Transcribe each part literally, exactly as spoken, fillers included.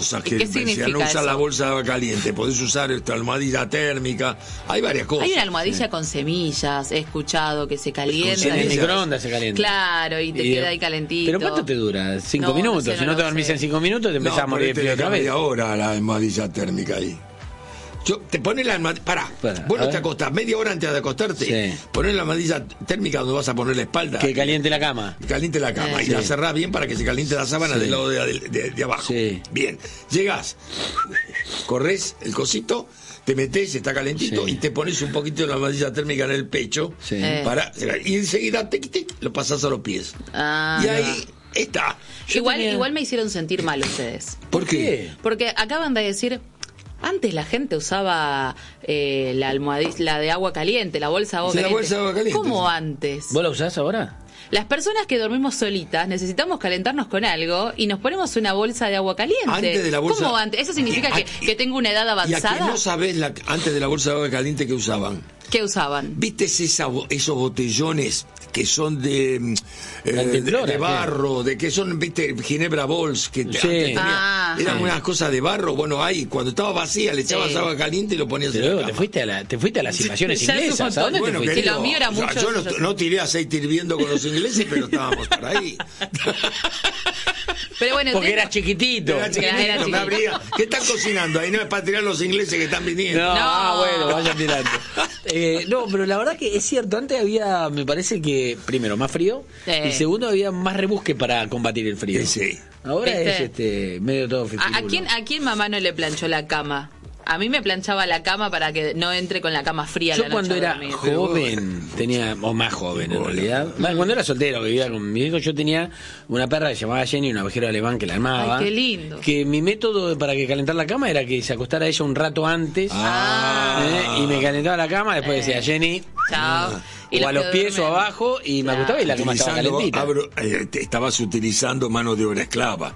cosas que ¿Qué significa no usar eso? la bolsa de agua caliente, podés usar esta almohadilla térmica, hay varias cosas. Hay una almohadilla sí. con semillas, he escuchado que se calienta. En el microondas se calienta. Claro, y te y, queda ahí calentito. ¿Pero cuánto te dura? ¿Cinco no, minutos? No sé, si no, no te dormís sé. en cinco minutos te empezás no, a morir de frío otra vez. media hora la almohadilla térmica ahí. Yo, te pones la almohadilla, pará, Para, vos no te acostás media hora antes de acostarte, sí. ponés la almohadilla térmica donde vas a poner la espalda. Que caliente la cama. Que caliente la cama eh, y sí. la cerrás bien para que se caliente la sábana sí. del lado de, de, de abajo. Sí. Bien, llegás, corres el cosito, te metés, está calentito sí. y te pones un poquito de la almohadilla térmica en el pecho sí. para y enseguida tic, tic, lo pasás a los pies. Ah, y ahí no. está. Igual, tenía... igual me hicieron sentir mal ustedes. ¿Por qué? Porque acaban de decir... Antes la gente usaba eh, la almohadilla, la de agua caliente, la bolsa de agua, sí, caliente. La bolsa de agua caliente. ¿Cómo sí. antes? ¿Vos la usás ahora? Las personas que dormimos solitas necesitamos calentarnos con algo y nos ponemos una bolsa de agua caliente. Antes de la bolsa... ¿Cómo antes? ¿Eso significa que, que tengo una edad avanzada? Y a que no sabés la, antes de la bolsa de agua caliente que usaban. ¿Qué usaban? ¿Viste esa, esos botellones que son de, eh, de, de barro, de que son, viste, Ginebra Bols, que te, sí. antes tenía, ah, eran sí. unas cosas de barro? Bueno, ahí, cuando estaba vacía, le echabas sí. agua caliente y lo ponías pero en la te cama. fuiste a la, te fuiste a las invasiones sí, inglesas, ¿a dónde bueno, te fuiste? Querido, sí, lo mío era o sea, mucho yo no, no tiré aceite hirviendo con los ingleses, pero estábamos por ahí. Pero bueno, porque eras chiquitito. Era chiquitito, era chiquitito. Habría, ¿qué están cocinando? Ahí no es para tirar los ingleses que están viniendo. No, no. Ah, bueno, vayan tirando. eh, no, pero la verdad que es cierto, antes había, me parece que, primero, más frío, sí. y segundo, había más rebusque para combatir el frío. Sí. Ahora ¿Viste? es este medio todo ¿A, a quién ¿A quién mamá no le planchó la cama? A mí me planchaba la cama para que no entre con la cama fría. Yo la cuando noche era joven, tenía, o más joven en realidad, mm. cuando era soltero, que vivía con mi hijo, yo tenía una perra que se llamaba Jenny, un ovejero alemán que la armaba. Ay, qué lindo. Que mi método para que calentar la cama era que se acostara ella un rato antes ah. ¿eh? y me calentaba la cama, después eh. decía Jenny, chao. Y o a los pies duermen. O abajo y claro. me acostaba y la cama estaba calentita. Abro, eh, te estabas utilizando mano de obra esclava.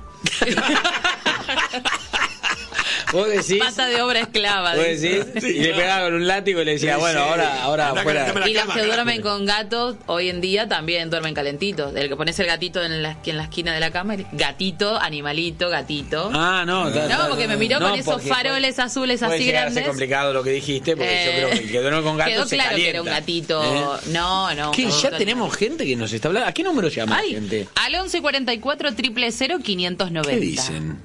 ¿Vos decís? Pata de obra esclava. ¿Vos decís? Sí, y le pegaba con un látigo y le decía, sí, bueno, sí. ahora, ahora afuera. Y las que duermen con gatos, hoy en día también duermen calentitos. El que pones el gatito en la, en la esquina de la cama, gatito, animalito, gatito. Ah, no. No, no porque me miró no, con esos faroles puede, azules así puede grandes. Es complicado lo que dijiste, porque eh, yo creo que el que duerme con gatos quedó se claro calienta. Que era un gatito. ¿Eh? No, no. ¿Qué? No, ya no, tenemos no. gente que nos está hablando. ¿A qué número llama Ay, gente? Al once cuarenta y cuatro, cero cero, quinientos noventa. ¿Qué dicen?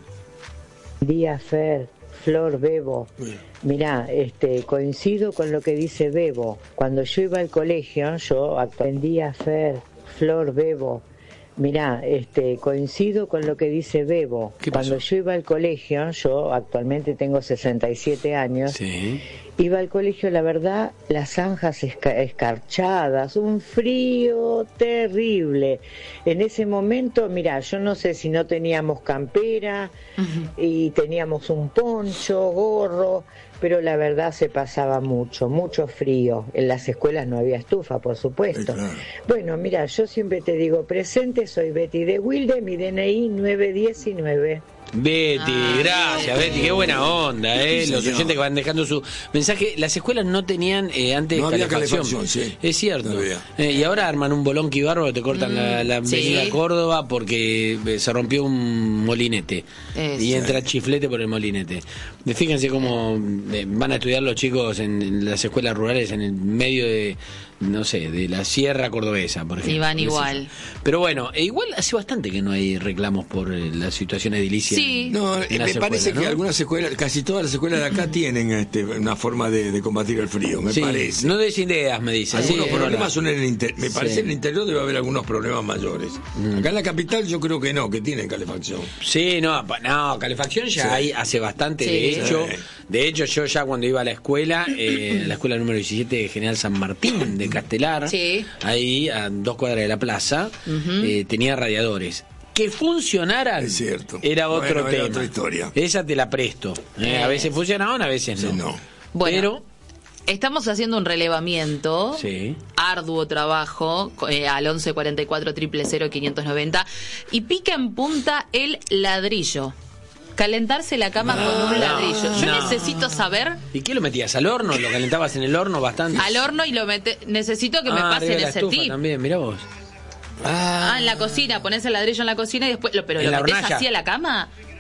Día Fer. Flor, Bebo. Mirá, este, coincido con lo que dice Bebo. Cuando yo iba al colegio, yo aprendía Fer, Flor, Bebo. Mirá, este, coincido con lo que dice Bebo. Cuando yo iba al colegio, yo actualmente tengo sesenta y siete años, sí. iba al colegio, la verdad, las zanjas esca- escarchadas, un frío terrible. En ese momento, mirá, yo no sé si no teníamos campera uh-huh. y teníamos un poncho, gorro, pero la verdad se pasaba mucho, mucho frío. En las escuelas no había estufa, por supuesto. Sí, claro. Bueno, mira, yo siempre te digo presente, soy Betty de Wilde, mi D N I nueve diecinueve. Betty, ah, gracias Betty, qué buena onda, eh. Sí, los oyentes que van dejando su mensaje. Las escuelas no tenían eh, antes no había calefacción, calefacción sí. Es cierto. No eh, y ahora arman un bolonqui bárbaro, te cortan mm, la, la sí. avenida Córdoba porque eh, se rompió un molinete. Eso. Y entra chiflete por el molinete. Fíjense cómo eh, van a estudiar los chicos en, en las escuelas rurales en el medio de, no sé, de la sierra cordobesa, por ejemplo. Y van igual. Pero bueno, e igual hace bastante que no hay reclamos por eh, la situación edilicia. Sí. No, me escuelas, parece ¿no? que algunas escuelas, casi todas las escuelas de acá tienen este, una forma de, de combatir el frío, me sí, parece. No des ideas, me dicen. Algunos sí, problemas son en el interior. Me parece sí. en el interior debe haber algunos problemas mayores. Mm. Acá en la capital yo creo que no, que tienen calefacción. Sí, no, no, calefacción ya sí. hay hace bastante. Sí. De hecho, sí. de hecho yo ya cuando iba a la escuela, eh, la escuela número diecisiete de General San Martín de Castelar, sí. ahí a dos cuadras de la plaza, uh-huh. eh, tenía radiadores. Que funcionaran es cierto. Era otro bueno, tema. Era otra historia. Esa te la presto. Eh, a veces funcionaban, a veces no. Sí, no. Bueno, pero estamos haciendo un relevamiento, sí. arduo trabajo, eh, al once cuarenta y cuatro, cero cero, quinientos noventa, y pica en punta el ladrillo. Calentarse la cama no, con un ladrillo. Yo no. necesito saber. ¿Y qué lo metías? ¿Al horno? ¿Lo calentabas en el horno bastante? Al horno y lo mete. Necesito que ah, me pasen ese tip. También, mirá vos. Ah. ah, en la cocina, pones el ladrillo en la cocina y después. Lo, pero ¿lo metés así a la cama?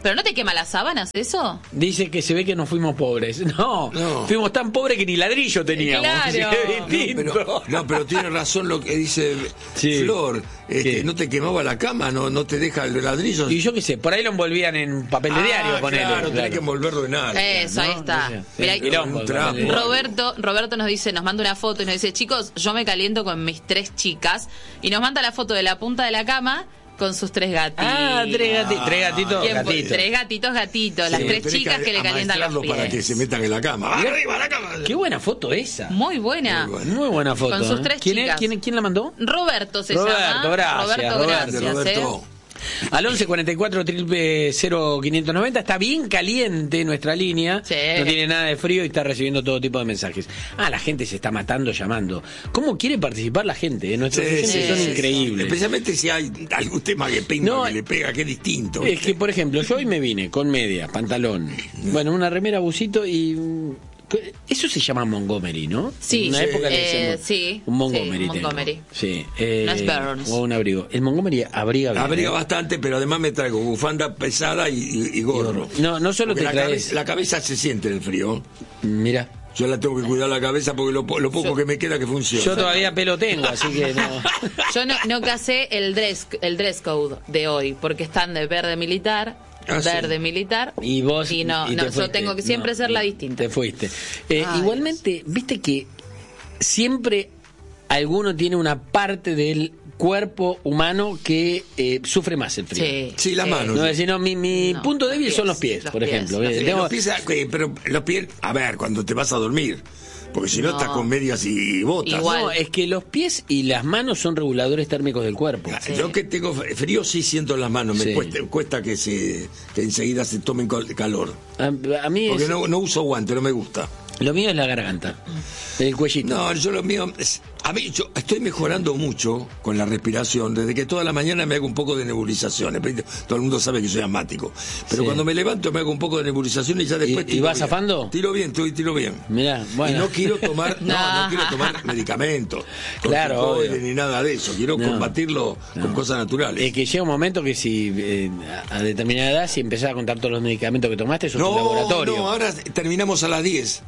¿Pero no te quema las sábanas eso? Dice que se ve que no fuimos pobres. No, no. Fuimos tan pobres que ni ladrillo teníamos. Claro. Es distinto. No, pero, no, pero tiene razón lo que dice sí. Flor. Este, no te quemaba la cama, no, no te deja el ladrillo. Y yo qué sé, por ahí lo envolvían en papel de ah, diario con claro, él. Claro, tenés que envolverlo en algo. Eso, ¿no? Ahí está. No, Mirá, sí, Roberto, Roberto nos dice, nos manda una foto y nos dice, chicos, yo me caliento con mis tres chicas. Y nos manda la foto de la punta de la cama con sus tres gatitos. Ah, tres, gati ah, tres gatitos, gatitos. Tres gatitos, gatitos. Sí, las tres chicas que, que le calientan los pies. Para que se metan en la cama. ¡Arriba la cama! Qué buena foto esa. Muy buena. Muy buena, Muy buena foto. Con sus tres ¿eh? ¿Quién, chicas. Es, ¿quién, ¿Quién la mandó? Roberto se Roberto, llama. Gracias, Roberto, Roberto, gracias. Roberto. ¿eh? Al once cuarenta y cuatro, cero quinientos noventa está bien caliente nuestra línea, sí. No tiene nada de frío y está recibiendo todo tipo de mensajes. Ah, la gente se está matando llamando. ¿Cómo quiere participar la gente? Nuestros sí, oyentes sí, son sí, increíbles. Especialmente si hay algún tema que, pinta, no, que le pega, que es distinto. Es que, por ejemplo, yo hoy me vine con media, pantalón, bueno, una remera, busito y... Eso se llama Montgomery, ¿no? Sí, en una sí, época le eh, sí, un Montgomery. Sí, Montgomery. Sí, eh, no es Burns. O un abrigo. El Montgomery abriga bien. Abriga bastante, pero además me traigo bufanda pesada y, y, y gorro. No, no solo porque te la traes... Cabeza, la cabeza se siente en el frío. Mira. Yo la tengo que cuidar la cabeza porque lo, lo poco yo, que me queda que funciona. Yo todavía pelo tengo, así que no. Yo no, no casé el dress, el dress code de hoy, porque están de verde militar. Ah, verde sí. militar y vos y no, y no yo tengo que siempre no, ser la distinta. Te fuiste. Eh, igualmente, viste que siempre alguno tiene una parte del cuerpo humano que eh, sufre más el frío. Sí, sí las manos. No, decir, no, mi, mi no, punto débil pies, son los pies, los por pies, ejemplo. Los pies. Tengo... los pies, pero los pies, a ver, cuando te vas a dormir. Porque si no, no estás con medias y botas. Igual. No, es que los pies y las manos son reguladores térmicos del cuerpo. Sí. Yo que tengo frío sí siento en las manos. Me sí. cuesta, cuesta que se que enseguida se tomen calor. A, a mí Porque es... no, no uso guante, no me gusta. Lo mío es la garganta, el cuellito. No, yo lo mío... Es, a mí yo estoy mejorando mucho con la respiración. Desde que toda la mañana me hago un poco de nebulizaciones. Todo el mundo sabe que soy asmático. Pero sí. cuando me levanto me hago un poco de nebulización y ya después... ¿Y, y vas zafando? Tiro bien, tiro, tiro bien. Mirá, bueno. Y no quiero tomar... no, no quiero tomar medicamentos. Claro, ni nada de eso. Quiero no, combatirlo no. con cosas naturales. Es que llega un momento que si eh, a determinada edad, si empezás a contar todos los medicamentos que tomaste, eso no, es un laboratorio. No, ahora terminamos a las diez.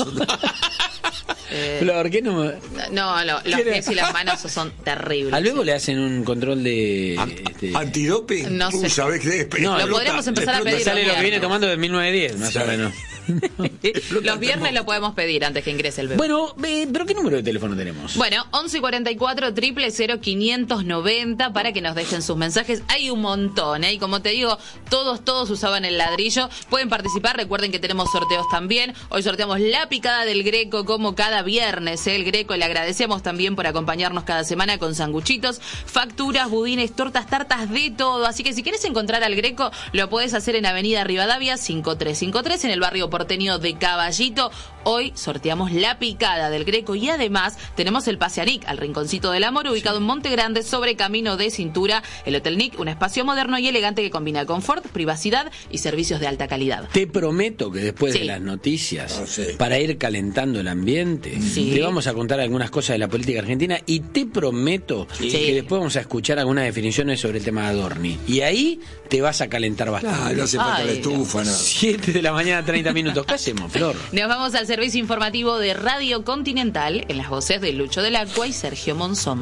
Eh, Flor, ¿qué no? No, lo, los pies y las manos son terribles. ¿A luego le hacen un control de este... antidoping? No sé. Uh, ¿sabés qué? No, lo podríamos empezar a pedir. Sale lo que viene tomando de mil novecientos diez, más o menos. Los viernes lo podemos pedir antes que ingrese el bebé. Bueno, eh, pero ¿qué número de teléfono tenemos? Bueno, once cuarenta y cuatro, cero cero cero, quinientos noventa para que nos dejen sus mensajes. Hay un montón, ¿eh? Y como te digo, todos, todos usaban el ladrillo. Pueden participar, recuerden que tenemos sorteos también. Hoy sorteamos la picada del Greco como cada viernes, ¿eh? El Greco, le agradecemos también por acompañarnos cada semana con sanguchitos, facturas, budines, tortas, tartas, de todo. Así que si quieres encontrar al Greco, lo puedes hacer en Avenida Rivadavia cinco tres cinco tres en el barrio porteño de Caballito. Hoy sorteamos la picada del Greco y además tenemos el Pase a Nick, al Rinconcito del Amor, ubicado sí. en Monte Grande, sobre Camino de Cintura. El Hotel Nick, un espacio moderno y elegante que combina confort, privacidad y servicios de alta calidad. Te prometo que después sí. de las noticias, oh, sí. para ir calentando el ambiente, sí. te vamos a contar algunas cosas de la política argentina y te prometo sí. que después vamos a escuchar algunas definiciones sobre el tema de Adorni. Y ahí te vas a calentar bastante. Ah, no hace falta la estufa, no. siete de la mañana, treinta minutos. ¿Qué hacemos, Flor? Nos vamos al servicio informativo de Radio Continental en las voces de Lucho del Acua y Sergio Monzón.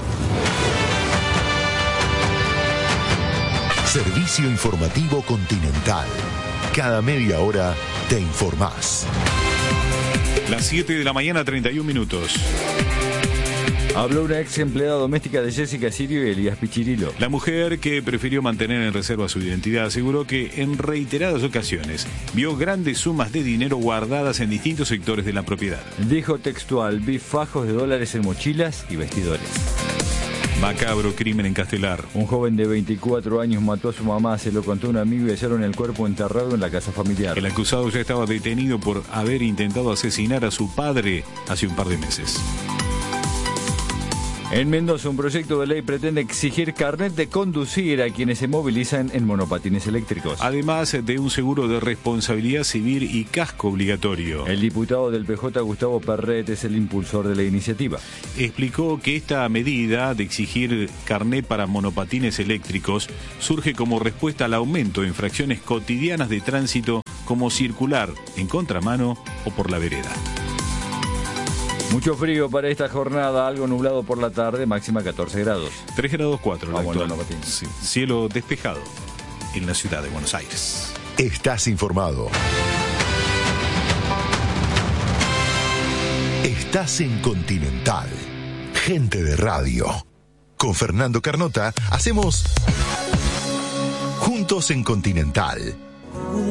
Servicio informativo Continental. Cada media hora te informás. Las siete de la mañana, treinta y un minutos. Habló una ex empleada doméstica de Jessica Sirio y Elías Pichirilo. La mujer, que prefirió mantener en reserva su identidad, aseguró que en reiteradas ocasiones vio grandes sumas de dinero guardadas en distintos sectores de la propiedad. Dijo textual: vi fajos de dólares en mochilas y vestidores. Macabro crimen en Castelar. Un joven de veinticuatro años mató a su mamá, se lo contó un amigo y hallaron el cuerpo enterrado en la casa familiar. El acusado ya estaba detenido por haber intentado asesinar a su padre hace un par de meses. En Mendoza, un proyecto de ley pretende exigir carnet de conducir a quienes se movilizan en monopatines eléctricos. Además de un seguro de responsabilidad civil y casco obligatorio. El diputado del P J, Gustavo Perret, es el impulsor de la iniciativa. Explicó que esta medida de exigir carnet para monopatines eléctricos surge como respuesta al aumento de infracciones cotidianas de tránsito como circular en contramano o por la vereda. Mucho frío para esta jornada, algo nublado por la tarde, máxima catorce grados. tres grados cuatro la Vamos, actual. Sí, cielo despejado en la ciudad de Buenos Aires. Estás informado. Estás en Continental. Gente de radio. Con Fernando Carnota hacemos Juntos en Continental.